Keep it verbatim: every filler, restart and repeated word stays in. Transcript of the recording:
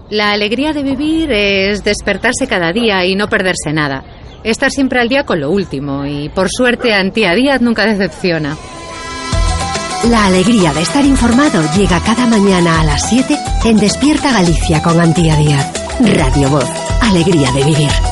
La alegría de vivir es despertarse cada día y no perderse nada. Estar siempre al día con lo último y, por suerte, Antía Díaz nunca decepciona. La alegría de estar informado llega cada mañana a las siete en Despierta Galicia con Antía Díaz. Radio Voz. Alegría de vivir.